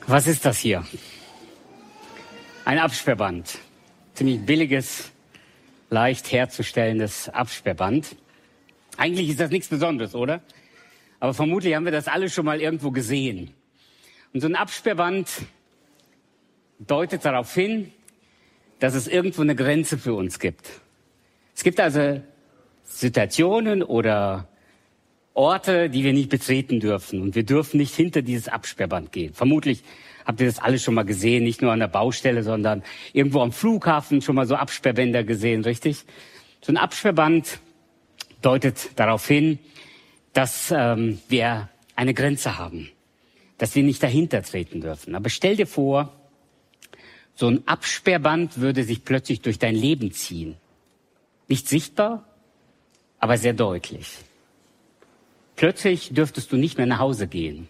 Was ist das hier? Ein Absperrband. Ziemlich billiges, leicht herzustellendes Absperrband. Eigentlich ist das nichts Besonderes, oder? Aber vermutlich haben wir das alle schon mal irgendwo gesehen. Und so ein Absperrband deutet darauf hin, dass es irgendwo eine Grenze für uns gibt. Es gibt also Situationen oder Orte, die wir nicht betreten dürfen. Und wir dürfen nicht hinter dieses Absperrband gehen. Vermutlich habt ihr das alle schon mal gesehen, nicht nur an der Baustelle, sondern irgendwo am Flughafen schon mal so Absperrbänder gesehen, richtig? So ein Absperrband deutet darauf hin, dass wir eine Grenze haben, dass wir nicht dahinter treten dürfen. Aber stell dir vor, so ein Absperrband würde sich plötzlich durch dein Leben ziehen. Nicht sichtbar, aber sehr deutlich. Plötzlich dürftest du nicht mehr nach Hause gehen.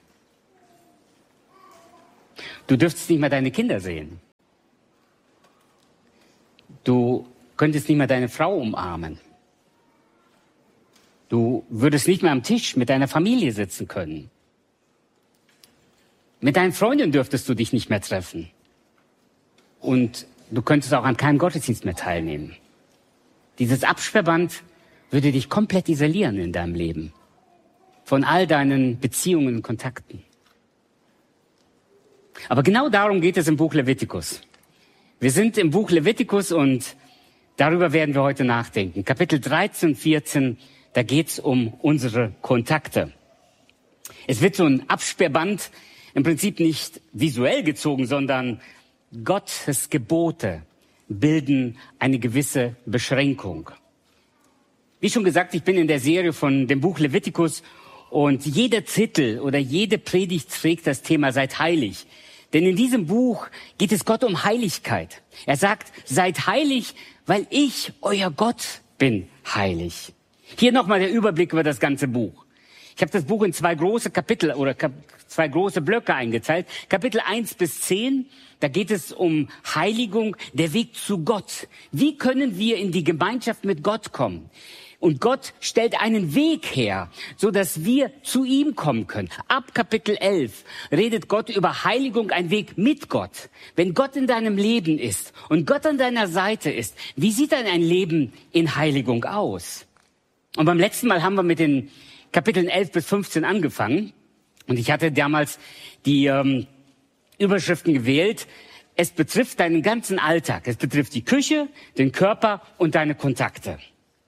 Du dürftest nicht mehr deine Kinder sehen. Du könntest nicht mehr deine Frau umarmen. Du würdest nicht mehr am Tisch mit deiner Familie sitzen können. Mit deinen Freunden dürftest du dich nicht mehr treffen. Und du könntest auch an keinem Gottesdienst mehr teilnehmen. Dieses Absperrband würde dich komplett isolieren in deinem Leben. Von all deinen Beziehungen und Kontakten. Aber genau darum geht es im Buch Levitikus. Wir sind im Buch Levitikus und darüber werden wir heute nachdenken. Kapitel 13 und 14, da geht es um unsere Kontakte. Es wird so ein Absperrband im Prinzip nicht visuell gezogen, sondern Gottes Gebote bilden eine gewisse Beschränkung. Wie schon gesagt, ich bin in der Serie von dem Buch Levitikus und jeder Titel oder jede Predigt trägt das Thema Seid heilig. Denn in diesem Buch geht es Gott um Heiligkeit. Er sagt, seid heilig, weil ich, euer Gott, bin heilig. Hier nochmal der Überblick über das ganze Buch. Ich habe das Buch in zwei große Kapitel oder zwei große Blöcke eingeteilt. Kapitel 1 bis 10, da geht es um Heiligung, der Weg zu Gott. Wie können wir in die Gemeinschaft mit Gott kommen? Und Gott stellt einen Weg her, so dass wir zu ihm kommen können. Ab Kapitel 11 redet Gott über Heiligung, ein Weg mit Gott. Wenn Gott in deinem Leben ist und Gott an deiner Seite ist, wie sieht dann ein Leben in Heiligung aus? Und beim letzten Mal haben wir mit den Kapiteln 11 bis 15 angefangen. Und ich hatte damals die Überschriften gewählt. Es betrifft deinen ganzen Alltag. Es betrifft die Küche, den Körper und deine Kontakte.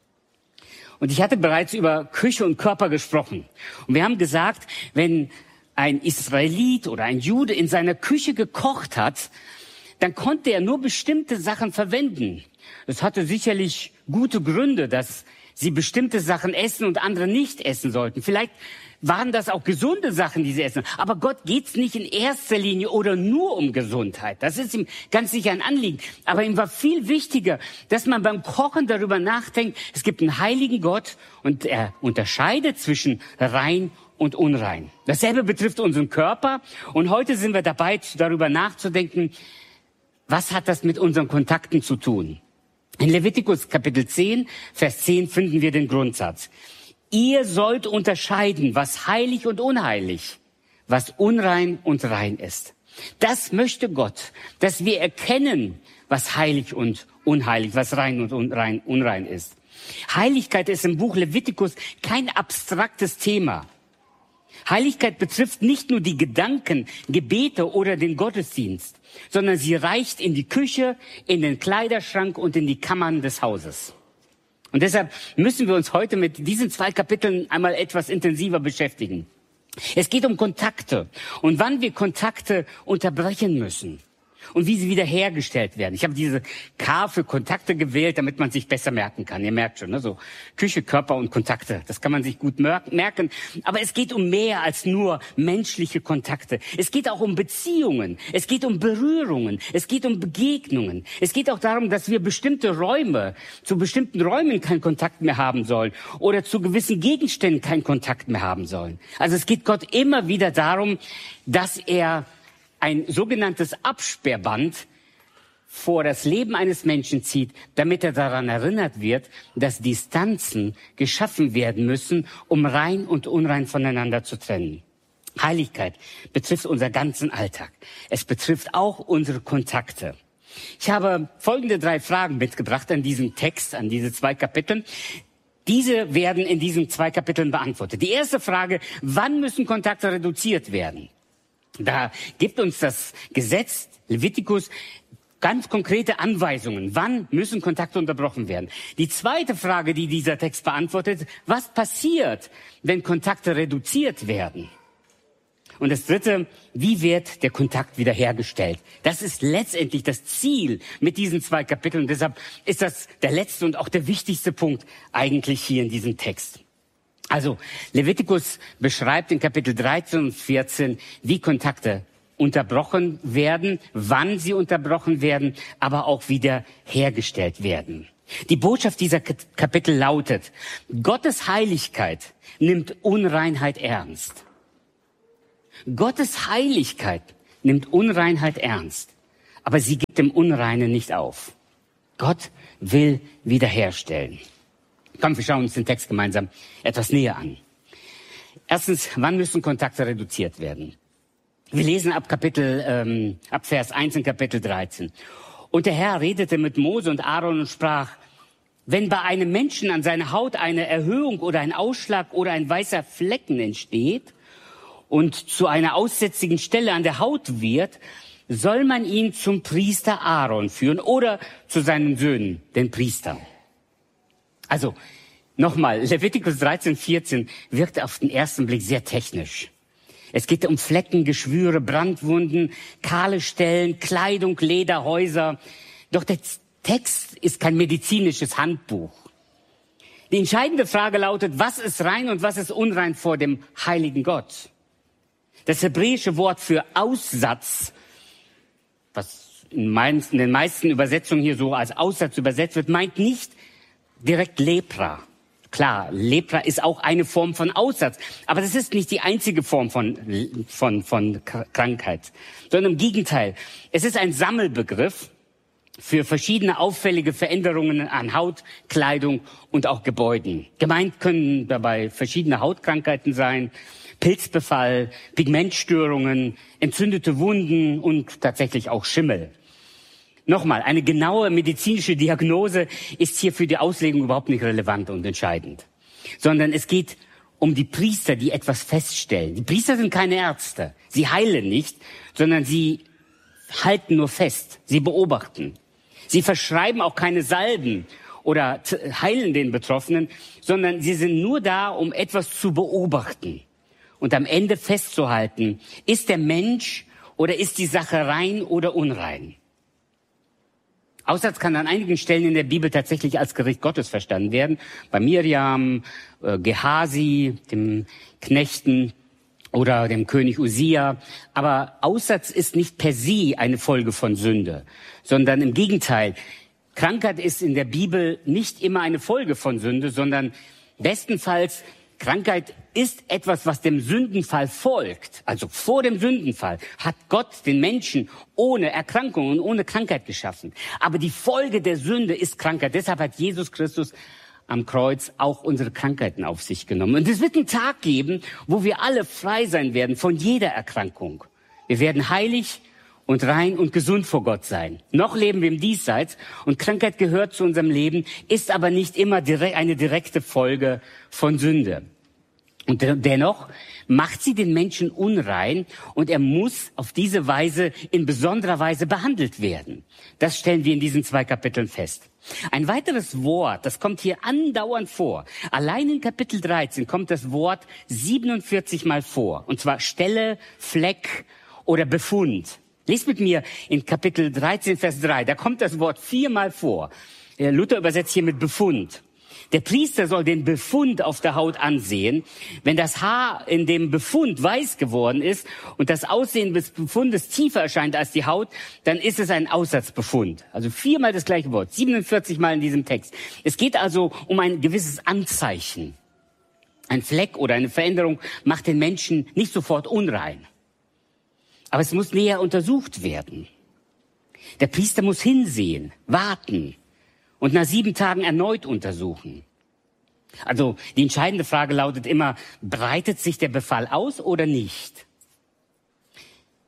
Und ich hatte bereits über Küche und Körper gesprochen. Und wir haben gesagt, wenn ein Israelit oder ein Jude in seiner Küche gekocht hat, dann konnte er nur bestimmte Sachen verwenden. Das hatte sicherlich gute Gründe, dass sie bestimmte Sachen essen und andere nicht essen sollten. Vielleicht waren das auch gesunde Sachen, die sie essen. Aber Gott geht's nicht in erster Linie oder nur um Gesundheit. Das ist ihm ganz sicher ein Anliegen. Aber ihm war viel wichtiger, dass man beim Kochen darüber nachdenkt, es gibt einen heiligen Gott und er unterscheidet zwischen rein und unrein. Dasselbe betrifft unseren Körper. Und heute sind wir dabei, darüber nachzudenken, was hat das mit unseren Kontakten zu tun? In Levitikus Kapitel 10, Vers 10 finden wir den Grundsatz. Ihr sollt unterscheiden, was heilig und unheilig, was unrein und rein ist. Das möchte Gott, dass wir erkennen, was heilig und unheilig, was rein und unrein ist. Heiligkeit ist im Buch Levitikus kein abstraktes Thema. Heiligkeit betrifft nicht nur die Gedanken, Gebete oder den Gottesdienst, sondern sie reicht in die Küche, in den Kleiderschrank und in die Kammern des Hauses. Und deshalb müssen wir uns heute mit diesen zwei Kapiteln einmal etwas intensiver beschäftigen. Es geht um Kontakte und wann wir Kontakte unterbrechen müssen und wie sie wiederhergestellt werden. Ich habe diese K für Kontakte gewählt, damit man sich besser merken kann. Ihr merkt schon, ne? So Küche, Körper und Kontakte. Das kann man sich gut merken. Aber es geht um mehr als nur menschliche Kontakte. Es geht auch um Beziehungen. Es geht um Berührungen. Es geht um Begegnungen. Es geht auch darum, dass wir zu bestimmten Räumen keinen Kontakt mehr haben sollen oder zu gewissen Gegenständen keinen Kontakt mehr haben sollen. Also es geht Gott immer wieder darum, dass er ein sogenanntes Absperrband vor das Leben eines Menschen zieht, damit er daran erinnert wird, dass Distanzen geschaffen werden müssen, um rein und unrein voneinander zu trennen. Heiligkeit betrifft unseren ganzen Alltag. Es betrifft auch unsere Kontakte. Ich habe folgende 3 Fragen mitgebracht an diesen Text, an diese 2 Kapiteln. Diese werden in diesen 2 Kapiteln beantwortet. Die erste Frage: Wann müssen Kontakte reduziert werden? Da gibt uns das Gesetz, Levitikus, ganz konkrete Anweisungen. Wann müssen Kontakte unterbrochen werden? Die zweite Frage, die dieser Text beantwortet: Was passiert, wenn Kontakte reduziert werden? Und das dritte: Wie wird der Kontakt wiederhergestellt? Das ist letztendlich das Ziel mit diesen 2 Kapiteln. Und deshalb ist das der letzte und auch der wichtigste Punkt eigentlich hier in diesem Text. Also Levitikus beschreibt in Kapitel 13 und 14, wie Kontakte unterbrochen werden, wann sie unterbrochen werden, aber auch wieder hergestellt werden. Die Botschaft dieser Kapitel lautet: Gottes Heiligkeit nimmt Unreinheit ernst. Gottes Heiligkeit nimmt Unreinheit ernst, aber sie gibt dem Unreinen nicht auf. Gott will wiederherstellen. Komm, wir schauen uns den Text gemeinsam etwas näher an. Erstens, wann müssen Kontakte reduziert werden? Wir lesen ab Vers 1 in Kapitel 13. Und der Herr redete mit Mose und Aaron und sprach: Wenn bei einem Menschen an seiner Haut eine Erhöhung oder ein Ausschlag oder ein weißer Flecken entsteht und zu einer aussätzigen Stelle an der Haut wird, soll man ihn zum Priester Aaron führen oder zu seinen Söhnen, den Priestern. Also, nochmal, Levitikus 13, 14 wirkt auf den ersten Blick sehr technisch. Es geht um Flecken, Geschwüre, Brandwunden, kahle Stellen, Kleidung, Leder, Häuser. Doch der Text ist kein medizinisches Handbuch. Die entscheidende Frage lautet: Was ist rein und was ist unrein vor dem heiligen Gott? Das hebräische Wort für Aussatz, was in den meisten Übersetzungen hier so als Aussatz übersetzt wird, meint nicht direkt Lepra. Klar, Lepra ist auch eine Form von Aussatz, aber das ist nicht die einzige Form von Krankheit, sondern im Gegenteil. Es ist ein Sammelbegriff für verschiedene auffällige Veränderungen an Haut, Kleidung und auch Gebäuden. Gemeint können dabei verschiedene Hautkrankheiten sein: Pilzbefall, Pigmentstörungen, entzündete Wunden und tatsächlich auch Schimmel. Nochmal, eine genaue medizinische Diagnose ist hier für die Auslegung überhaupt nicht relevant und entscheidend, sondern es geht um die Priester, die etwas feststellen. Die Priester sind keine Ärzte. Sie heilen nicht, sondern sie halten nur fest. Sie beobachten. Sie verschreiben auch keine Salben oder heilen den Betroffenen, sondern sie sind nur da, um etwas zu beobachten und am Ende festzuhalten: Ist der Mensch oder ist die Sache rein oder unrein? Aussatz kann an einigen Stellen in der Bibel tatsächlich als Gericht Gottes verstanden werden. Bei Miriam, Gehasi, dem Knechten oder dem König Usia. Aber Aussatz ist nicht per se eine Folge von Sünde, sondern im Gegenteil. Krankheit ist in der Bibel nicht immer eine Folge von Sünde, sondern bestenfalls Krankheit ist etwas, was dem Sündenfall folgt. Also vor dem Sündenfall hat Gott den Menschen ohne Erkrankung und ohne Krankheit geschaffen. Aber die Folge der Sünde ist Krankheit. Deshalb hat Jesus Christus am Kreuz auch unsere Krankheiten auf sich genommen. Und es wird einen Tag geben, wo wir alle frei sein werden von jeder Erkrankung. Wir werden heilig und rein und gesund vor Gott sein. Noch leben wir im Diesseits und Krankheit gehört zu unserem Leben, ist aber nicht immer eine direkte Folge von Sünde. Und dennoch macht sie den Menschen unrein und er muss auf diese Weise in besonderer Weise behandelt werden. Das stellen wir in diesen 2 Kapiteln fest. Ein weiteres Wort, das kommt hier andauernd vor. Allein in Kapitel 13 kommt das Wort 47 Mal vor. Und zwar Stelle, Fleck oder Befund. Lest mit mir in Kapitel 13, Vers 3. Da kommt das Wort 4 Mal vor. Luther übersetzt hier mit Befund. Der Priester soll den Befund auf der Haut ansehen. Wenn das Haar in dem Befund weiß geworden ist und das Aussehen des Befundes tiefer erscheint als die Haut, dann ist es ein Aussatzbefund. Also 4 Mal das gleiche Wort, 47 Mal in diesem Text. Es geht also um ein gewisses Anzeichen. Ein Fleck oder eine Veränderung macht den Menschen nicht sofort unrein. Aber es muss näher untersucht werden. Der Priester muss hinsehen, warten und nach 7 Tagen erneut untersuchen. Also die entscheidende Frage lautet immer: Breitet sich der Befall aus oder nicht?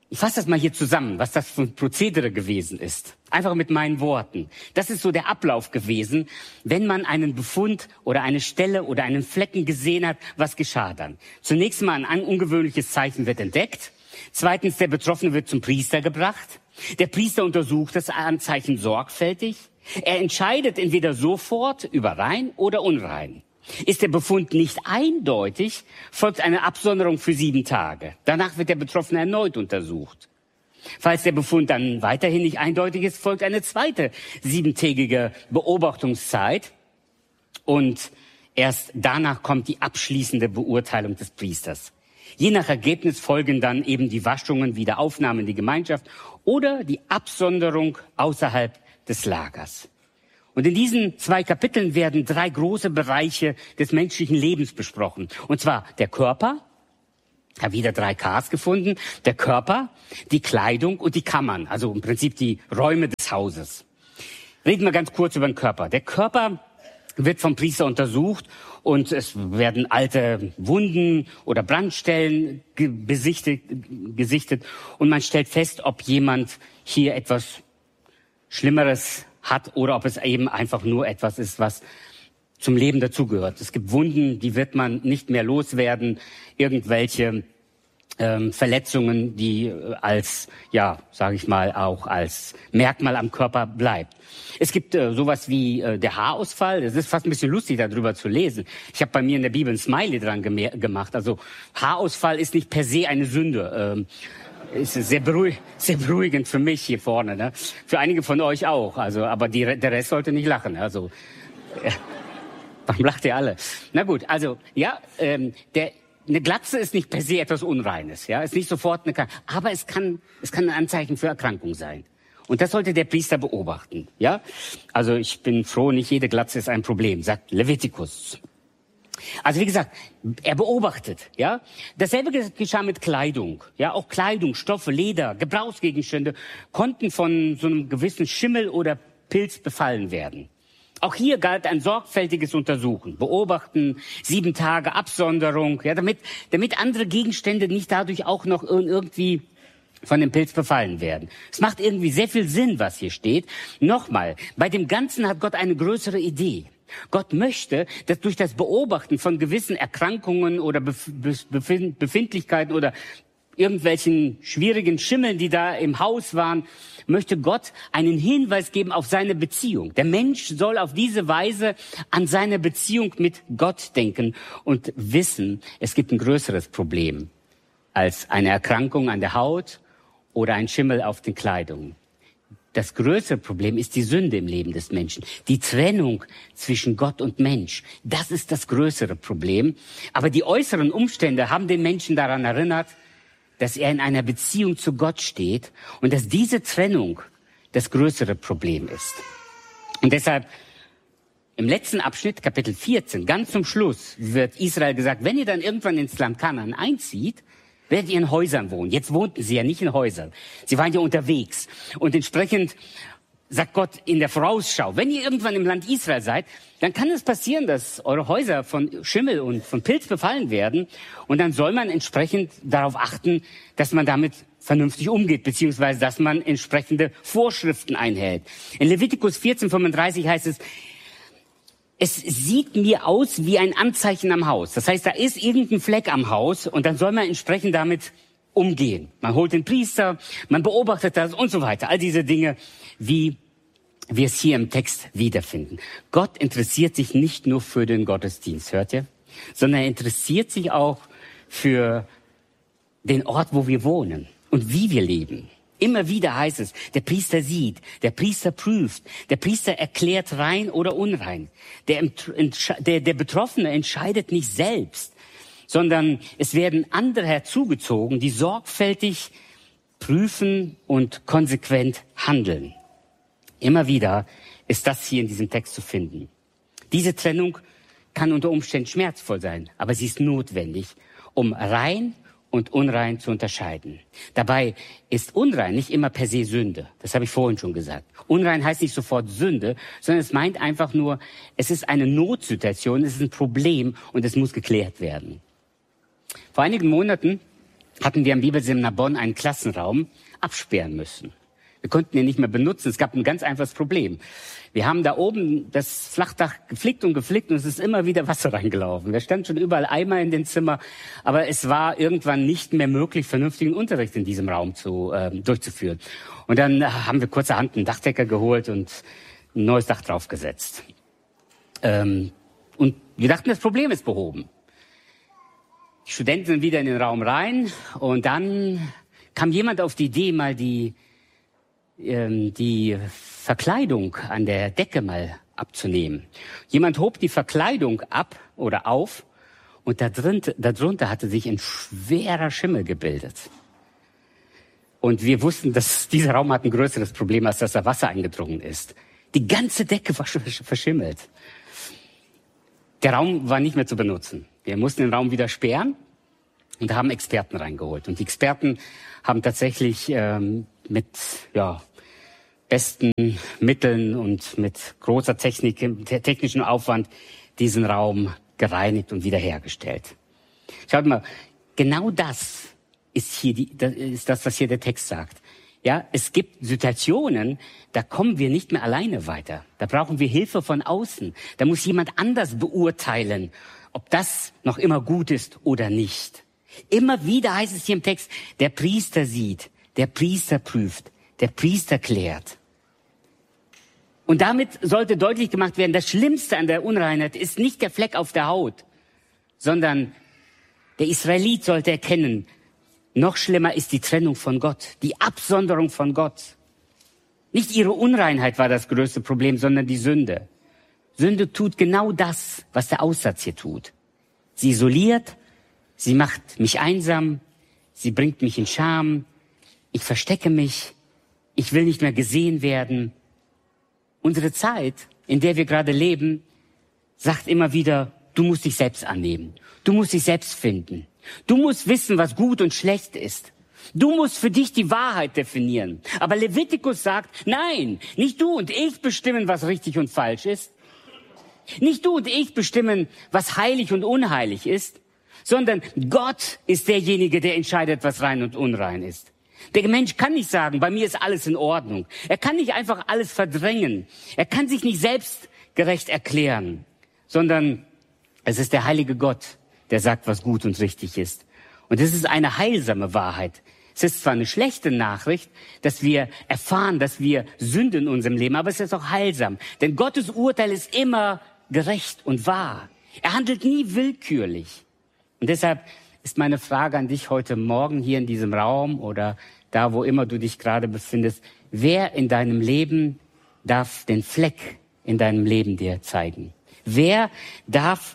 Ich fasse das mal hier zusammen, was das für ein Prozedere gewesen ist. Einfach mit meinen Worten. Das ist so der Ablauf gewesen, wenn man einen Befund oder eine Stelle oder einen Flecken gesehen hat, was geschah dann? Zunächst mal ein ungewöhnliches Zeichen wird entdeckt. Zweitens, der Betroffene wird zum Priester gebracht. Der Priester untersucht das Anzeichen sorgfältig. Er entscheidet entweder sofort über rein oder unrein. Ist der Befund nicht eindeutig, folgt eine Absonderung für 7 Tage. Danach wird der Betroffene erneut untersucht. Falls der Befund dann weiterhin nicht eindeutig ist, folgt eine zweite 7-tägige Beobachtungszeit. Und erst danach kommt die abschließende Beurteilung des Priesters. Je nach Ergebnis folgen dann eben die Waschungen, Wiederaufnahme in die Gemeinschaft oder die Absonderung außerhalb des Lagers. Und in diesen 2 Kapiteln werden 3 große Bereiche des menschlichen Lebens besprochen. Und zwar der Körper, ich habe wieder 3 Ks gefunden, der Körper, die Kleidung und die Kammern, also im Prinzip die Räume des Hauses. Reden wir ganz kurz über den Körper. Der Körper wird vom Priester untersucht und es werden alte Wunden oder Brandstellen gesichtet und man stellt fest, ob jemand hier etwas Schlimmeres hat oder ob es eben einfach nur etwas ist, was zum Leben dazugehört. Es gibt Wunden, die wird man nicht mehr loswerden, irgendwelche Verletzungen, die als, ja, sage ich mal, auch als Merkmal am Körper bleibt. Es gibt sowas wie der Haarausfall. Es ist fast ein bisschen lustig, darüber zu lesen. Ich habe bei mir in der Bibel ein Smiley dran gemacht. Also Haarausfall ist nicht per se eine Sünde. Ist sehr beruhigend für mich hier vorne, ne? Für einige von euch auch. Also, aber der Rest sollte nicht lachen. Also, warum lacht ihr alle? Na gut, also ja, eine Glatze ist nicht per se etwas Unreines, ja, ist nicht sofort eine Krankheit, aber es kann ein Anzeichen für Erkrankung sein. Und das sollte der Priester beobachten, ja. Also ich bin froh, nicht jede Glatze ist ein Problem, sagt Levitikus. Also wie gesagt, er beobachtet, ja. Dasselbe geschah mit Kleidung, ja. Auch Kleidung, Stoffe, Leder, Gebrauchsgegenstände konnten von so einem gewissen Schimmel oder Pilz befallen werden. Auch hier galt ein sorgfältiges Untersuchen, Beobachten, 7 Tage Absonderung, ja, damit andere Gegenstände nicht dadurch auch noch irgendwie von dem Pilz befallen werden. Es macht irgendwie sehr viel Sinn, was hier steht. Nochmal, bei dem Ganzen hat Gott eine größere Idee. Gott möchte, dass durch das Beobachten von gewissen Erkrankungen oder Befindlichkeiten oder irgendwelchen schwierigen Schimmeln, die da im Haus waren, möchte Gott einen Hinweis geben auf seine Beziehung. Der Mensch soll auf diese Weise an seine Beziehung mit Gott denken und wissen, es gibt ein größeres Problem als eine Erkrankung an der Haut oder ein Schimmel auf den Kleidungen. Das größere Problem ist die Sünde im Leben des Menschen. Die Trennung zwischen Gott und Mensch. Das ist das größere Problem. Aber die äußeren Umstände haben den Menschen daran erinnert, dass er in einer Beziehung zu Gott steht und dass diese Trennung das größere Problem ist. Und deshalb im letzten Abschnitt, Kapitel 14, ganz zum Schluss, wird Israel gesagt, wenn ihr dann irgendwann ins Land Kanaan einzieht, werdet ihr in Häusern wohnen. Jetzt wohnten sie ja nicht in Häusern. Sie waren ja unterwegs. Und entsprechend sagt Gott in der Vorausschau, wenn ihr irgendwann im Land Israel seid, dann kann es passieren, dass eure Häuser von Schimmel und von Pilz befallen werden. Und dann soll man entsprechend darauf achten, dass man damit vernünftig umgeht, beziehungsweise dass man entsprechende Vorschriften einhält. In Levitikus 14,35 heißt es sieht mir aus wie ein Anzeichen am Haus. Das heißt, da ist irgendein Fleck am Haus und dann soll man entsprechend damit umgehen. Man holt den Priester, man beobachtet das und so weiter. All diese Dinge, wie wir es hier im Text wiederfinden. Gott interessiert sich nicht nur für den Gottesdienst, hört ihr? Sondern er interessiert sich auch für den Ort, wo wir wohnen und wie wir leben. Immer wieder heißt es, der Priester sieht, der Priester prüft, der Priester erklärt rein oder unrein. Der Betroffene entscheidet nicht selbst, sondern es werden andere herzugezogen, die sorgfältig prüfen und konsequent handeln. Immer wieder ist das hier in diesem Text zu finden. Diese Trennung kann unter Umständen schmerzvoll sein, aber sie ist notwendig, um rein und unrein zu unterscheiden. Dabei ist unrein nicht immer per se Sünde. Das habe ich vorhin schon gesagt. Unrein heißt nicht sofort Sünde, sondern es meint einfach nur, es ist eine Notsituation, es ist ein Problem und es muss geklärt werden. Vor einigen Monaten hatten wir im Bibelseminar Bonn einen Klassenraum absperren müssen. Wir konnten ihn nicht mehr benutzen. Es gab ein ganz einfaches Problem. Wir haben da oben das Flachdach geflickt und es ist immer wieder Wasser reingelaufen. Wir standen schon überall Eimer in den Zimmer, aber es war irgendwann nicht mehr möglich, vernünftigen Unterricht in diesem Raum durchzuführen. Und dann haben wir kurzerhand einen Dachdecker geholt und ein neues Dach draufgesetzt. Und wir dachten, das Problem ist behoben. Die Studenten sind wieder in den Raum rein und dann kam jemand auf die Idee, mal die Verkleidung an der Decke mal abzunehmen. Jemand hob die Verkleidung ab oder auf und darunter hatte sich ein schwerer Schimmel gebildet. Und wir wussten, dass dieser Raum hat ein größeres Problem, als dass da Wasser eingedrungen ist. Die ganze Decke war verschimmelt. Der Raum war nicht mehr zu benutzen. Wir mussten den Raum wieder sperren und haben Experten reingeholt. Und die Experten haben tatsächlich mit besten Mitteln und mit großer technischen Aufwand diesen Raum gereinigt und wiederhergestellt. Schaut mal, genau das ist das, was hier der Text sagt. Ja, es gibt Situationen, da kommen wir nicht mehr alleine weiter. Da brauchen wir Hilfe von außen. Da muss jemand anders beurteilen, ob das noch immer gut ist oder nicht. Immer wieder heißt es hier im Text, der Priester sieht, der Priester prüft, der Priester klärt. Und damit sollte deutlich gemacht werden, das Schlimmste an der Unreinheit ist nicht der Fleck auf der Haut, sondern der Israelit sollte erkennen, noch schlimmer ist die Trennung von Gott, die Absonderung von Gott. Nicht ihre Unreinheit war das größte Problem, sondern die Sünde. Sünde tut genau das, was der Aussatz hier tut. Sie isoliert, sie macht mich einsam, sie bringt mich in Scham, ich verstecke mich, ich will nicht mehr gesehen werden. Unsere Zeit, in der wir gerade leben, sagt immer wieder, du musst dich selbst annehmen. Du musst dich selbst finden. Du musst wissen, was gut und schlecht ist. Du musst für dich die Wahrheit definieren. Aber Levitikus sagt, nein, nicht du und ich bestimmen, was richtig und falsch ist. Nicht du und ich bestimmen, was heilig und unheilig ist, sondern Gott ist derjenige, der entscheidet, was rein und unrein ist. Der Mensch kann nicht sagen, bei mir ist alles in Ordnung. Er kann nicht einfach alles verdrängen. Er kann sich nicht selbstgerecht erklären, sondern es ist der heilige Gott, der sagt, was gut und richtig ist. Und es ist eine heilsame Wahrheit. Es ist zwar eine schlechte Nachricht, dass wir erfahren, dass wir Sünde in unserem Leben, aber es ist auch heilsam. Denn Gottes Urteil ist immer gerecht und wahr. Er handelt nie willkürlich. Und deshalb ist meine Frage an dich heute Morgen hier in diesem Raum oder da, wo immer du dich gerade befindest. Wer in deinem Leben darf den Fleck in deinem Leben dir zeigen? Wer darf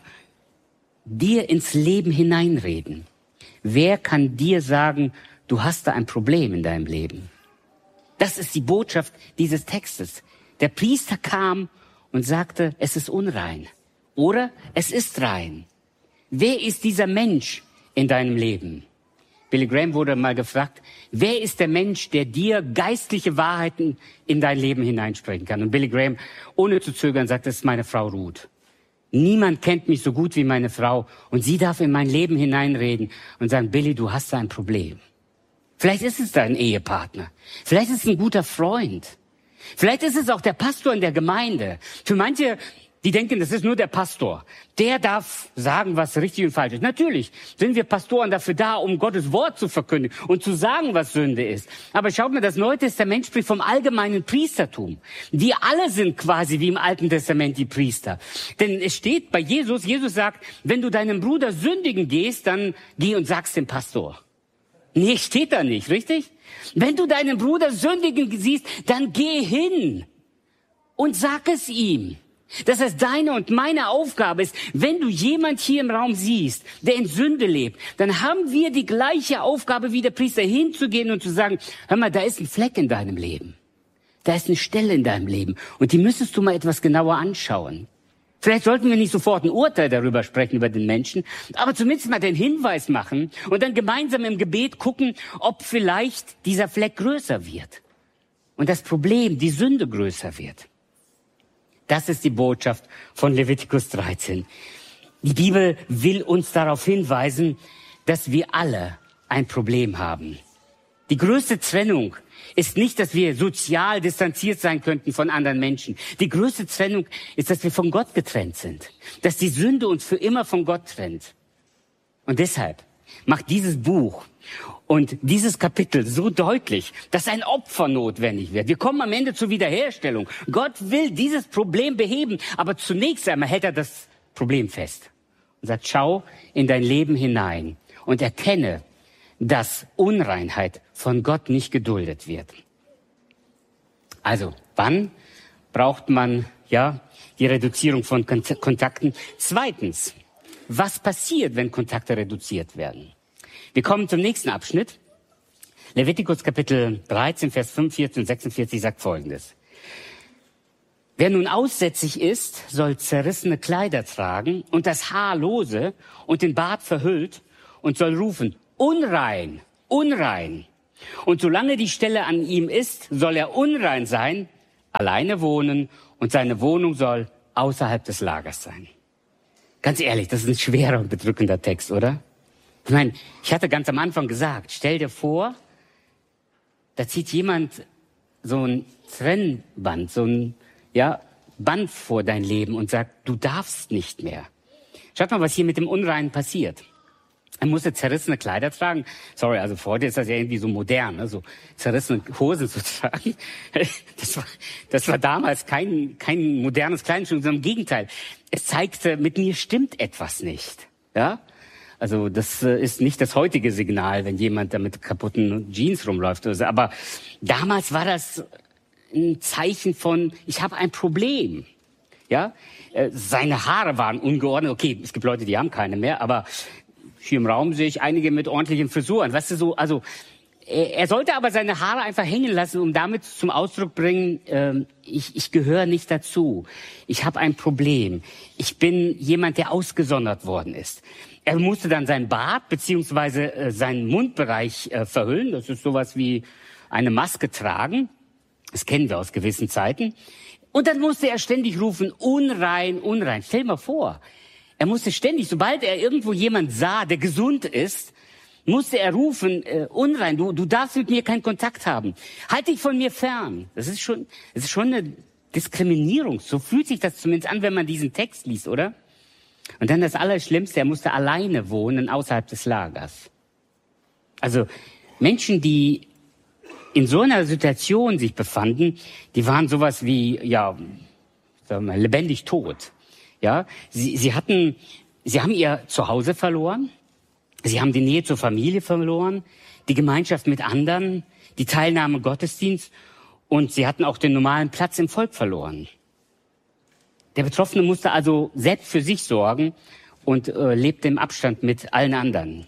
dir ins Leben hineinreden? Wer kann dir sagen, du hast da ein Problem in deinem Leben? Das ist die Botschaft dieses Textes. Der Priester kam und sagte, es ist unrein oder es ist rein. Wer ist dieser Mensch in deinem Leben? Billy Graham wurde mal gefragt, wer ist der Mensch, der dir geistliche Wahrheiten in dein Leben hineinsprechen kann? Und Billy Graham, ohne zu zögern, sagt, das ist meine Frau Ruth. Niemand kennt mich so gut wie meine Frau und sie darf in mein Leben hineinreden und sagen, Billy, du hast da ein Problem. Vielleicht ist es dein Ehepartner. Vielleicht ist es ein guter Freund. Vielleicht ist es auch der Pastor in der Gemeinde. Für manche, die denken, das ist nur der Pastor. Der darf sagen, was richtig und falsch ist. Natürlich sind wir Pastoren dafür da, um Gottes Wort zu verkündigen und zu sagen, was Sünde ist. Aber schaut mal, das Neue Testament spricht vom allgemeinen Priestertum. Wir alle sind quasi wie im Alten Testament die Priester. Denn es steht bei Jesus sagt, wenn du deinem Bruder sündigen gehst, dann geh und sag's dem Pastor. Nee, steht da nicht, richtig? Wenn du deinen Bruder sündigen siehst, dann geh hin und sag es ihm. Dass es deine und meine Aufgabe ist, wenn du jemand hier im Raum siehst, der in Sünde lebt, dann haben wir die gleiche Aufgabe wie der Priester, hinzugehen und zu sagen, hör mal, da ist ein Fleck in deinem Leben. Da ist eine Stelle in deinem Leben und die müsstest du mal etwas genauer anschauen. Vielleicht sollten wir nicht sofort ein Urteil darüber sprechen, über den Menschen, aber zumindest mal den Hinweis machen und dann gemeinsam im Gebet gucken, ob vielleicht dieser Fleck größer wird und das Problem, die Sünde größer wird. Das ist die Botschaft von Levitikus 13. Die Bibel will uns darauf hinweisen, dass wir alle ein Problem haben. Die größte Trennung ist nicht, dass wir sozial distanziert sein könnten von anderen Menschen. Die größte Trennung ist, dass wir von Gott getrennt sind. Dass die Sünde uns für immer von Gott trennt. Und deshalb macht dieses Buch und dieses Kapitel so deutlich, dass ein Opfer notwendig wird. Wir kommen am Ende zur Wiederherstellung. Gott will dieses Problem beheben, aber zunächst einmal hält er das Problem fest und sagt, schau in dein Leben hinein und erkenne, dass Unreinheit von Gott nicht geduldet wird. Also, wann braucht man die Reduzierung von Kontakten? Zweitens, was passiert, wenn Kontakte reduziert werden? Wir kommen zum nächsten Abschnitt. Levitikus Kapitel 13, Vers 45 und 46 sagt Folgendes. Wer nun aussätzig ist, soll zerrissene Kleider tragen und das Haar lose und den Bart verhüllt und soll rufen, unrein, unrein. Und solange die Stelle an ihm ist, soll er unrein sein, alleine wohnen und seine Wohnung soll außerhalb des Lagers sein. Ganz ehrlich, das ist ein schwerer und bedrückender Text, oder? Ich meine, ich hatte ganz am Anfang gesagt, stell dir vor, da zieht jemand so ein Trennband, so ein Band vor dein Leben und sagt, du darfst nicht mehr. Schaut mal, was hier mit dem Unreinen passiert. Er musste zerrissene Kleider tragen. Sorry, also vor dir ist das ja irgendwie so modern, ne? So zerrissene Hosen zu tragen. Das war damals kein modernes Kleidungsstück, sondern im Gegenteil. Es zeigte, mit mir stimmt etwas nicht. Ja? Also das ist nicht das heutige Signal, wenn jemand da mit kaputten Jeans rumläuft oder so. Aber damals war das ein Zeichen von, ich habe ein Problem. Ja? Seine Haare waren ungeordnet. Okay, es gibt Leute, die haben keine mehr, aber hier im Raum sehe ich einige mit ordentlichen Frisuren. Weißt du, so, also er sollte aber seine Haare einfach hängen lassen, um damit zum Ausdruck bringen, ich gehöre nicht dazu. Ich habe ein Problem. Ich bin jemand, der ausgesondert worden ist. Er musste dann seinen Bart beziehungsweise seinen Mundbereich verhüllen. Das ist sowas wie eine Maske tragen. Das kennen wir aus gewissen Zeiten. Und dann musste er ständig rufen, unrein, unrein. Stell dir mal vor, er musste ständig, sobald er irgendwo jemand sah, der gesund ist, musste er rufen, unrein, du darfst mit mir keinen Kontakt haben. Halt dich von mir fern. Das ist schon eine Diskriminierung. So fühlt sich das zumindest an, wenn man diesen Text liest, oder? Und dann das Allerschlimmste, er musste alleine wohnen außerhalb des Lagers. Also Menschen, die in so einer Situation sich befanden, die waren sowas wie, sagen wir, lebendig tot. Ja, sie haben ihr Zuhause verloren, sie haben die Nähe zur Familie verloren, die Gemeinschaft mit anderen, die Teilnahme am Gottesdienst und sie hatten auch den normalen Platz im Volk verloren. Der Betroffene musste also selbst für sich sorgen und lebte im Abstand mit allen anderen.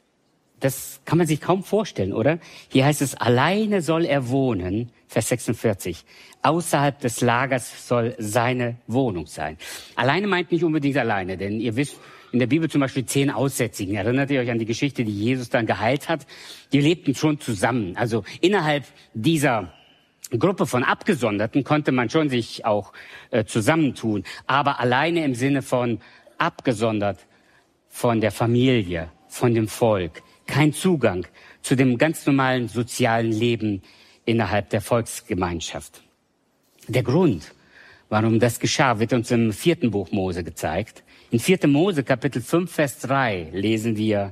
Das kann man sich kaum vorstellen, oder? Hier heißt es, alleine soll er wohnen, Vers 46. Außerhalb des Lagers soll seine Wohnung sein. Alleine meint nicht unbedingt alleine, denn ihr wisst, in der Bibel zum Beispiel 10 Aussätzigen. Erinnert ihr euch an die Geschichte, die Jesus dann geheilt hat? Die lebten schon zusammen. Also innerhalb dieser Gruppe von Abgesonderten konnte man schon sich auch zusammentun. Aber alleine im Sinne von abgesondert von der Familie, von dem Volk. Kein Zugang zu dem ganz normalen sozialen Leben innerhalb der Volksgemeinschaft. Der Grund, warum das geschah, wird uns im 4. Buch Mose gezeigt. In 4. Mose, Kapitel 5, Vers 3 lesen wir,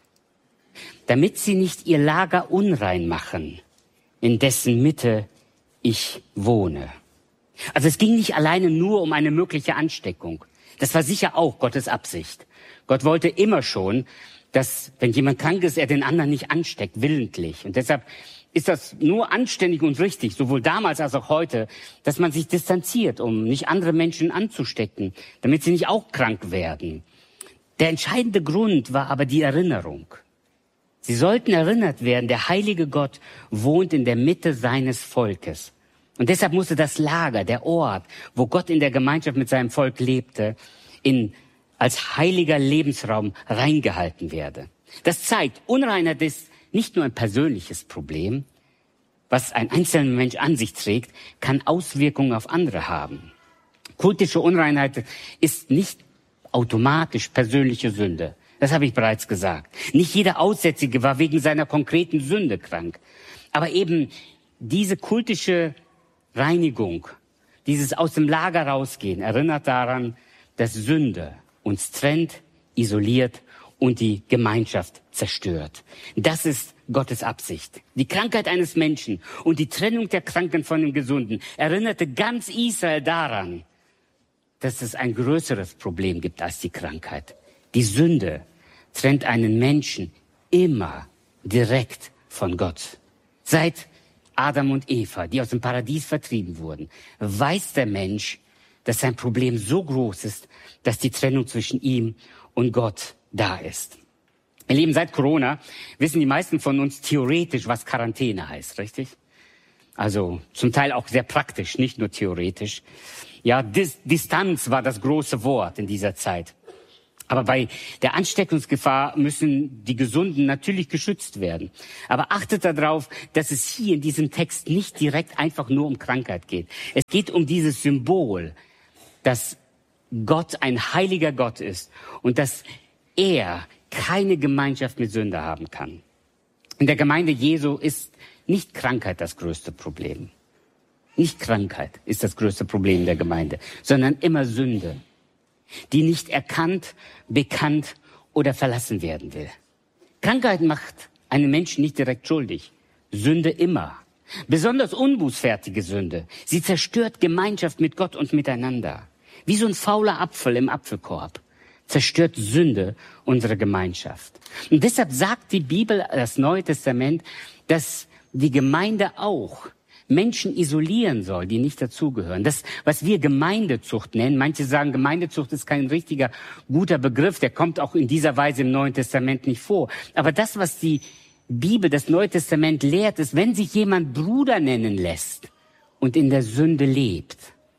damit sie nicht ihr Lager unrein machen, in dessen Mitte ich wohne. Also es ging nicht alleine nur um eine mögliche Ansteckung. Das war sicher auch Gottes Absicht. Gott wollte immer schon, dass, wenn jemand krank ist, er den anderen nicht ansteckt, willentlich. Und deshalb ist das nur anständig und richtig, sowohl damals als auch heute, dass man sich distanziert, um nicht andere Menschen anzustecken, damit sie nicht auch krank werden. Der entscheidende Grund war aber die Erinnerung. Sie sollten erinnert werden, der heilige Gott wohnt in der Mitte seines Volkes. Und deshalb musste das Lager, der Ort, wo Gott in der Gemeinschaft mit seinem Volk lebte, als heiliger Lebensraum reingehalten werde. Das zeigt, Unreinheit ist nicht nur ein persönliches Problem, was ein einzelner Mensch an sich trägt, kann Auswirkungen auf andere haben. Kultische Unreinheit ist nicht automatisch persönliche Sünde. Das habe ich bereits gesagt. Nicht jeder Aussätzige war wegen seiner konkreten Sünde krank. Aber eben diese kultische Reinigung, dieses aus dem Lager rausgehen, erinnert daran, dass Sünde uns trennt, isoliert und die Gemeinschaft zerstört. Das ist Gottes Absicht. Die Krankheit eines Menschen und die Trennung der Kranken von den Gesunden erinnerte ganz Israel daran, dass es ein größeres Problem gibt als die Krankheit. Die Sünde trennt einen Menschen immer direkt von Gott. Seit Adam und Eva, die aus dem Paradies vertrieben wurden, weiß der Mensch, dass sein Problem so groß ist, dass die Trennung zwischen ihm und Gott da ist. Ihr Lieben, seit Corona wissen die meisten von uns theoretisch, was Quarantäne heißt, richtig? Also zum Teil auch sehr praktisch, nicht nur theoretisch. Ja, Distanz war das große Wort in dieser Zeit. Aber bei der Ansteckungsgefahr müssen die Gesunden natürlich geschützt werden. Aber achtet darauf, dass es hier in diesem Text nicht direkt einfach nur um Krankheit geht. Es geht um dieses Symbol, dass Gott ein heiliger Gott ist und dass er keine Gemeinschaft mit Sünder haben kann. In der Gemeinde Jesu ist nicht Krankheit das größte Problem. Nicht Krankheit ist das größte Problem der Gemeinde, sondern immer Sünde, die nicht erkannt, bekannt oder verlassen werden will. Krankheit macht einen Menschen nicht direkt schuldig. Sünde immer. Besonders unbußfertige Sünde. Sie zerstört Gemeinschaft mit Gott und miteinander. Wie so ein fauler Apfel im Apfelkorb zerstört Sünde unsere Gemeinschaft. Und deshalb sagt die Bibel, das Neue Testament, dass die Gemeinde auch Menschen isolieren soll, die nicht dazugehören. Das, was wir Gemeindezucht nennen, manche sagen, Gemeindezucht ist kein richtiger, guter Begriff, der kommt auch in dieser Weise im Neuen Testament nicht vor. Aber das, was die Bibel, das Neue Testament lehrt, ist, wenn sich jemand Bruder nennen lässt und in der Sünde lebt,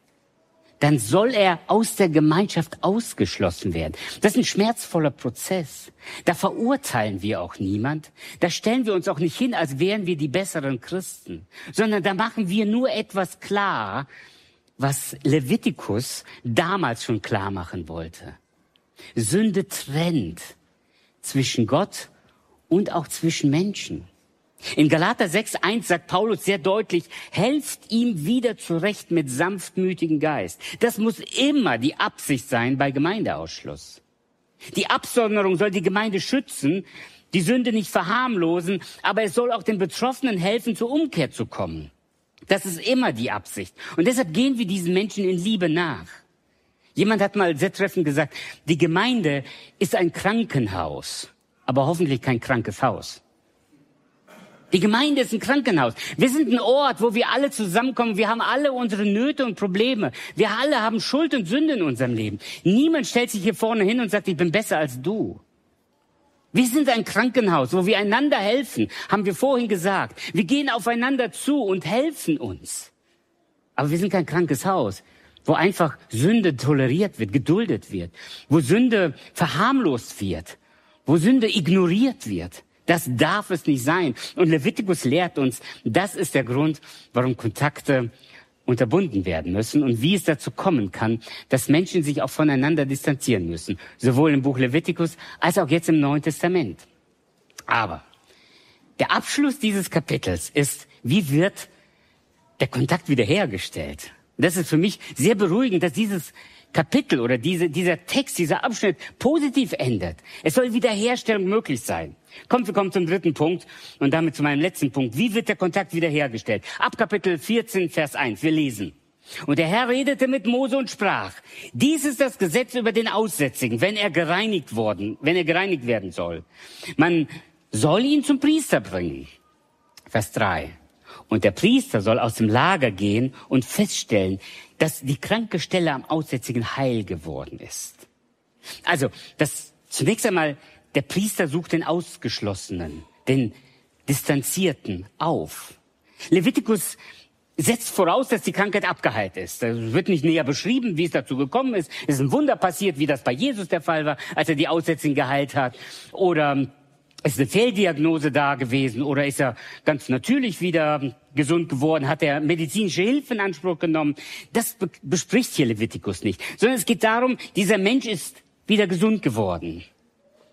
dann soll er aus der Gemeinschaft ausgeschlossen werden. Das ist ein schmerzvoller Prozess. Da verurteilen wir auch niemand. Da stellen wir uns auch nicht hin, als wären wir die besseren Christen, sondern da machen wir nur etwas klar, was Levitikus damals schon klar machen wollte. Sünde trennt zwischen Gott und auch zwischen Menschen. In Galater 6,1 sagt Paulus sehr deutlich, helft ihm wieder zurecht mit sanftmütigem Geist. Das muss immer die Absicht sein bei Gemeindeausschluss. Die Absonderung soll die Gemeinde schützen, die Sünde nicht verharmlosen, aber es soll auch den Betroffenen helfen, zur Umkehr zu kommen. Das ist immer die Absicht. Und deshalb gehen wir diesen Menschen in Liebe nach. Jemand hat mal sehr treffend gesagt, die Gemeinde ist ein Krankenhaus, aber hoffentlich kein krankes Haus. Die Gemeinde ist ein Krankenhaus. Wir sind ein Ort, wo wir alle zusammenkommen. Wir haben alle unsere Nöte und Probleme. Wir alle haben Schuld und Sünde in unserem Leben. Niemand stellt sich hier vorne hin und sagt, ich bin besser als du. Wir sind ein Krankenhaus, wo wir einander helfen, haben wir vorhin gesagt. Wir gehen aufeinander zu und helfen uns. Aber wir sind kein krankes Haus, wo einfach Sünde toleriert wird, geduldet wird, wo Sünde verharmlost wird, wo Sünde ignoriert wird. Das darf es nicht sein. Und Levitikus lehrt uns, das ist der Grund, warum Kontakte unterbunden werden müssen und wie es dazu kommen kann, dass Menschen sich auch voneinander distanzieren müssen. Sowohl im Buch Levitikus als auch jetzt im Neuen Testament. Aber der Abschluss dieses Kapitels ist, wie wird der Kontakt wiederhergestellt? Das ist für mich sehr beruhigend, dass dieses Kapitel oder dieser Text, dieser Abschnitt positiv endet. Es soll Wiederherstellung möglich sein. Wir kommen zum dritten Punkt und damit zu meinem letzten Punkt. Wie wird der Kontakt wiederhergestellt? Ab Kapitel 14, Vers 1. Wir lesen. Und der Herr redete mit Mose und sprach, dies ist das Gesetz über den Aussätzigen, wenn er gereinigt werden soll. Man soll ihn zum Priester bringen. Vers 3. Und der Priester soll aus dem Lager gehen und feststellen, dass die kranke Stelle am Aussätzigen heil geworden ist. Also, zunächst einmal, der Priester sucht den Ausgeschlossenen, den Distanzierten auf. Levitikus setzt voraus, dass die Krankheit abgeheilt ist. Es wird nicht näher beschrieben, wie es dazu gekommen ist. Es ist ein Wunder passiert, wie das bei Jesus der Fall war, als er die Aussätzigen geheilt hat. Oder ist eine Fehldiagnose da gewesen oder ist er ganz natürlich wieder gesund geworden, hat er medizinische Hilfe in Anspruch genommen. Das bespricht hier Levitikus nicht, sondern es geht darum, dieser Mensch ist wieder gesund geworden.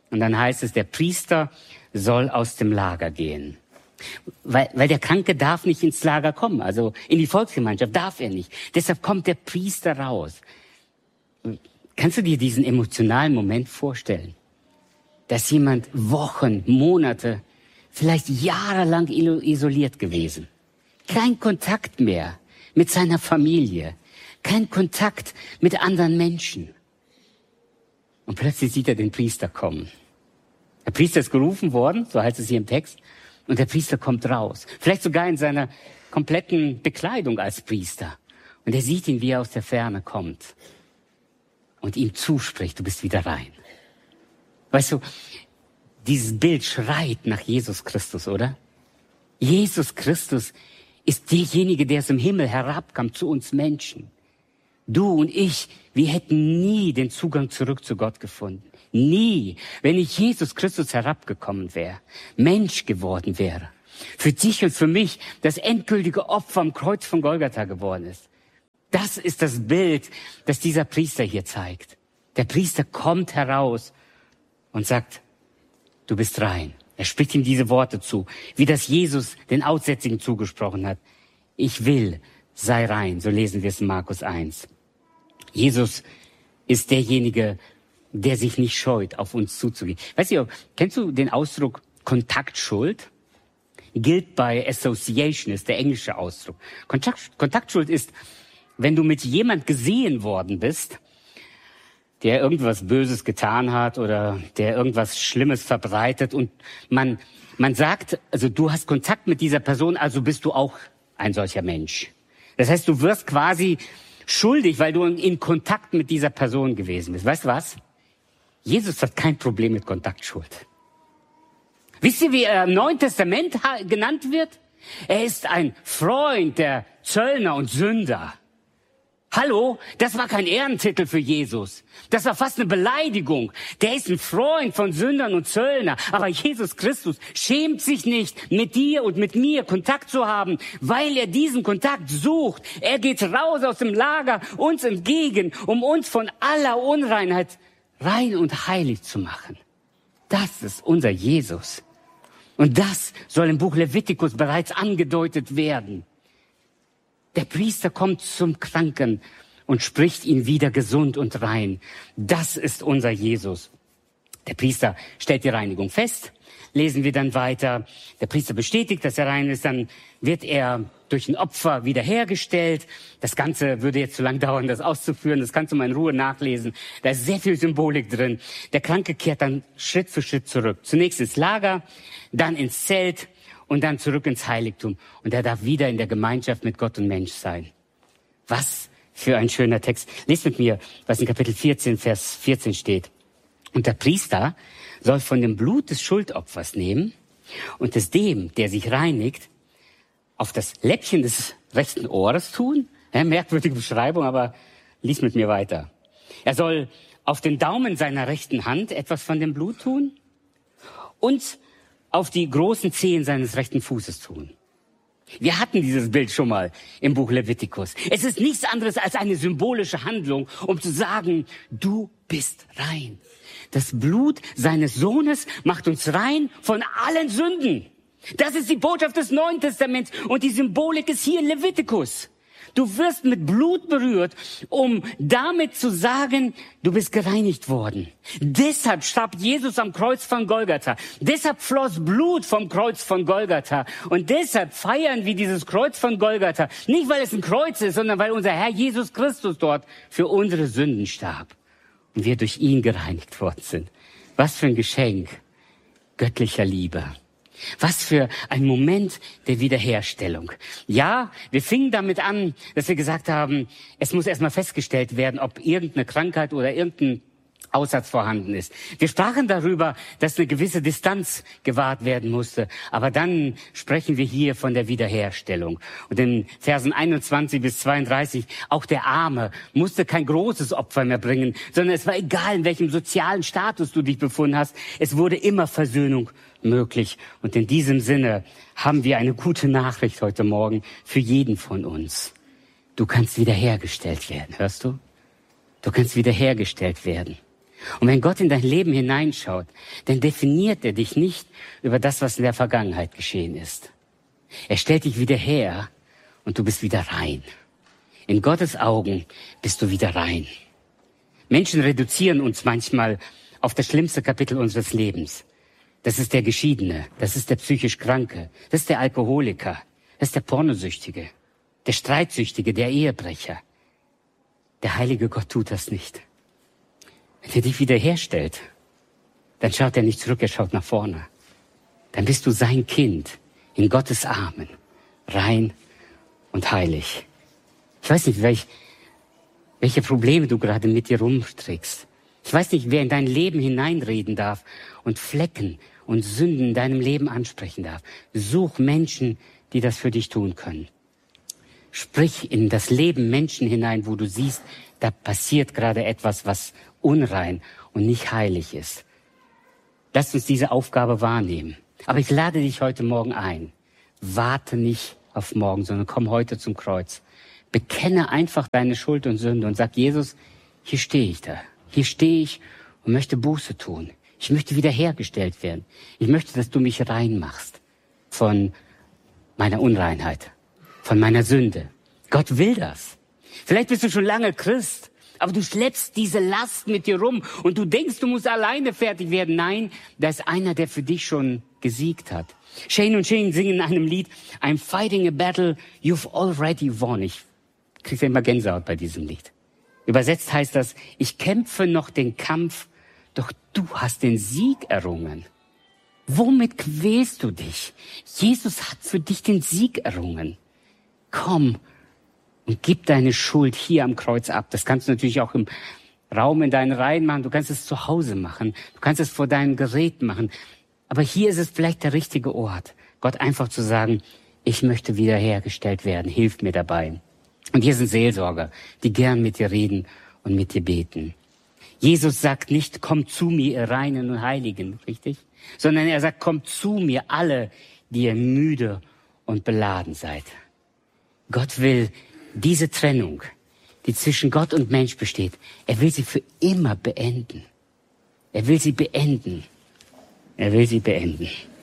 Und dann heißt es, der Priester soll aus dem Lager gehen. Weil der Kranke darf nicht ins Lager kommen, also in die Volksgemeinschaft darf er nicht. Deshalb kommt der Priester raus. Kannst du dir diesen emotionalen Moment vorstellen? Dass jemand Wochen, Monate, vielleicht jahrelang isoliert gewesen. Kein Kontakt mehr mit seiner Familie. Kein Kontakt mit anderen Menschen. Und plötzlich sieht er den Priester kommen. Der Priester ist gerufen worden, so heißt es hier im Text. Und der Priester kommt raus. Vielleicht sogar in seiner kompletten Bekleidung als Priester. Und er sieht ihn, wie er aus der Ferne kommt. Und ihm zuspricht, du bist wieder rein. Weißt du, dieses Bild schreit nach Jesus Christus, oder? Jesus Christus ist derjenige, der aus dem Himmel herabkam zu uns Menschen. Du und ich, wir hätten nie den Zugang zurück zu Gott gefunden. Nie, wenn nicht Jesus Christus herabgekommen wäre, Mensch geworden wäre. Für dich und für mich das endgültige Opfer am Kreuz von Golgatha geworden ist. Das ist das Bild, das dieser Priester hier zeigt. Der Priester kommt heraus und sagt, du bist rein. Er spricht ihm diese Worte zu, wie das Jesus den Aussätzigen zugesprochen hat. Ich will, sei rein. So lesen wir es in Markus 1. Jesus ist derjenige, der sich nicht scheut, auf uns zuzugehen. Weißt du, kennst du den Ausdruck Kontaktschuld? Gilt bei Association, ist der englische Ausdruck. Kontaktschuld ist, wenn du mit jemand gesehen worden bist, der irgendwas Böses getan hat oder der irgendwas Schlimmes verbreitet und man sagt, also du hast Kontakt mit dieser Person, also bist du auch ein solcher Mensch. Das heißt, du wirst quasi schuldig, weil du in Kontakt mit dieser Person gewesen bist. Weißt du was? Jesus hat kein Problem mit Kontaktschuld. Wisst ihr, wie er im Neuen Testament genannt wird? Er ist ein Freund der Zöllner und Sünder. Hallo, das war kein Ehrentitel für Jesus. Das war fast eine Beleidigung. Der ist ein Freund von Sündern und Zöllner. Aber Jesus Christus schämt sich nicht, mit dir und mit mir Kontakt zu haben, weil er diesen Kontakt sucht. Er geht raus aus dem Lager uns entgegen, um uns von aller Unreinheit rein und heilig zu machen. Das ist unser Jesus. Und das soll im Buch Levitikus bereits angedeutet werden. Der Priester kommt zum Kranken und spricht ihn wieder gesund und rein. Das ist unser Jesus. Der Priester stellt die Reinigung fest. Lesen wir dann weiter. Der Priester bestätigt, dass er rein ist. Dann wird er durch ein Opfer wiederhergestellt. Das Ganze würde jetzt zu lang dauern, das auszuführen. Das kannst du mal in Ruhe nachlesen. Da ist sehr viel Symbolik drin. Der Kranke kehrt dann Schritt für Schritt zurück. Zunächst ins Lager, dann ins Zelt und dann zurück ins Heiligtum. Und er darf wieder in der Gemeinschaft mit Gott und Mensch sein. Was für ein schöner Text. Lest mit mir, was in Kapitel 14, Vers 14 steht. Und der Priester soll von dem Blut des Schuldopfers nehmen und es dem, der sich reinigt, auf das Läppchen des rechten Ohres tun. Ja, merkwürdige Beschreibung, aber lies mit mir weiter. Er soll auf den Daumen seiner rechten Hand etwas von dem Blut tun und auf die großen Zehen seines rechten Fußes tun. Wir hatten dieses Bild schon mal im Buch Levitikus. Es ist nichts anderes als eine symbolische Handlung, um zu sagen, du bist rein. Das Blut seines Sohnes macht uns rein von allen Sünden. Das ist die Botschaft des Neuen Testaments und die Symbolik ist hier in Levitikus. Du wirst mit Blut berührt, um damit zu sagen, du bist gereinigt worden. Deshalb starb Jesus am Kreuz von Golgatha. Deshalb floss Blut vom Kreuz von Golgatha. Und deshalb feiern wir dieses Kreuz von Golgatha. Nicht, weil es ein Kreuz ist, sondern weil unser Herr Jesus Christus dort für unsere Sünden starb. Und wir durch ihn gereinigt worden sind. Was für ein Geschenk göttlicher Liebe. Was für ein Moment der Wiederherstellung. Ja, wir fingen damit an, dass wir gesagt haben, es muss erstmal festgestellt werden, ob irgendeine Krankheit oder irgendein Aussatz vorhanden ist. Wir sprachen darüber, dass eine gewisse Distanz gewahrt werden musste. Aber dann sprechen wir hier von der Wiederherstellung. Und in Versen 21 bis 32, auch der Arme musste kein großes Opfer mehr bringen, sondern es war egal, in welchem sozialen Status du dich befunden hast. Es wurde immer Versöhnung möglich. Und in diesem Sinne haben wir eine gute Nachricht heute Morgen für jeden von uns. Du kannst wiederhergestellt werden, hörst du? Du kannst wiederhergestellt werden. Und wenn Gott in dein Leben hineinschaut, dann definiert er dich nicht über das, was in der Vergangenheit geschehen ist. Er stellt dich wieder her und du bist wieder rein. In Gottes Augen bist du wieder rein. Menschen reduzieren uns manchmal auf das schlimmste Kapitel unseres Lebens. Das ist der Geschiedene, das ist der psychisch Kranke, das ist der Alkoholiker, das ist der Pornosüchtige, der Streitsüchtige, der Ehebrecher. Der heilige Gott tut das nicht. Wenn er dich wiederherstellt, dann schaut er nicht zurück, er schaut nach vorne. Dann bist du sein Kind in Gottes Armen, rein und heilig. Ich weiß nicht, welche Probleme du gerade mit dir rumträgst. Ich weiß nicht, wer in dein Leben hineinreden darf und Flecken und Sünden in deinem Leben ansprechen darf. Such Menschen, die das für dich tun können. Sprich in das Leben Menschen hinein, wo du siehst, da passiert gerade etwas, was unrein und nicht heilig ist. Lass uns diese Aufgabe wahrnehmen. Aber ich lade dich heute Morgen ein. Warte nicht auf morgen, sondern komm heute zum Kreuz. Bekenne einfach deine Schuld und Sünde und sag, Jesus, hier stehe ich da. Hier stehe ich und möchte Buße tun. Ich möchte wiederhergestellt werden. Ich möchte, dass du mich reinmachst von meiner Unreinheit, von meiner Sünde. Gott will das. Vielleicht bist du schon lange Christ, aber du schleppst diese Last mit dir rum und du denkst, du musst alleine fertig werden. Nein, da ist einer, der für dich schon gesiegt hat. Shane und Shane singen in einem Lied, I'm fighting a battle you've already won. Ich kriege immer Gänsehaut bei diesem Lied. Übersetzt heißt das, ich kämpfe noch den Kampf, doch du hast den Sieg errungen. Womit quälst du dich? Jesus hat für dich den Sieg errungen. Komm und gib deine Schuld hier am Kreuz ab. Das kannst du natürlich auch im Raum in deinen Reihen machen. Du kannst es zu Hause machen. Du kannst es vor deinem Gerät machen. Aber hier ist es vielleicht der richtige Ort, Gott einfach zu sagen, ich möchte wiederhergestellt werden. Hilf mir dabei. Und hier sind Seelsorger, die gern mit dir reden und mit dir beten. Jesus sagt nicht, kommt zu mir, ihr Reinen und Heiligen, richtig? Sondern er sagt, kommt zu mir, alle, die ihr müde und beladen seid. Gott will diese Trennung, die zwischen Gott und Mensch besteht, er will sie für immer beenden. Er will sie beenden. Er will sie beenden.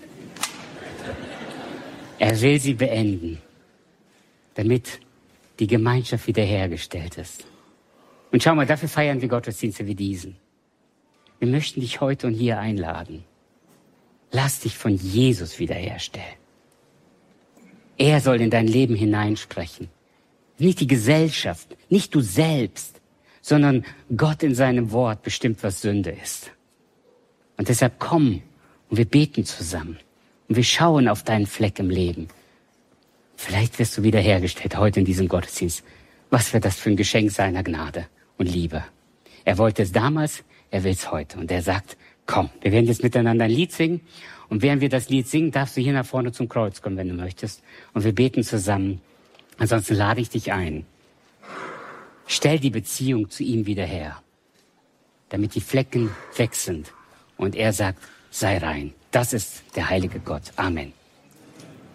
Er will sie beenden, damit die Gemeinschaft wiederhergestellt ist. Und schau mal, dafür feiern wir Gottesdienste wie diesen. Wir möchten dich heute und hier einladen. Lass dich von Jesus wiederherstellen. Er soll in dein Leben hineinsprechen. Nicht die Gesellschaft, nicht du selbst, sondern Gott in seinem Wort bestimmt, was Sünde ist. Und deshalb komm und wir beten zusammen. Und wir schauen auf deinen Fleck im Leben. Vielleicht wirst du wiederhergestellt heute in diesem Gottesdienst. Was wäre das für ein Geschenk seiner Gnade und Liebe? Er wollte es damals, er will es heute. Und er sagt, komm, wir werden jetzt miteinander ein Lied singen. Und während wir das Lied singen, darfst du hier nach vorne zum Kreuz kommen, wenn du möchtest. Und wir beten zusammen. Ansonsten lade ich dich ein. Stell die Beziehung zu ihm wieder her, damit die Flecken weg sind. Und er sagt, sei rein. Das ist der heilige Gott. Amen.